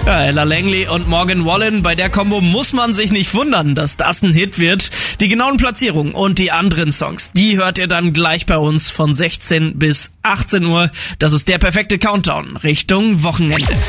Ja, Ella Langley und Morgan Wallen, bei der Kombo muss man sich nicht wundern, dass das ein Hit wird. Die genauen Platzierungen und die anderen Songs, die hört ihr dann gleich bei uns von 16 bis 18 Uhr. Das ist der perfekte Countdown Richtung Wochenende.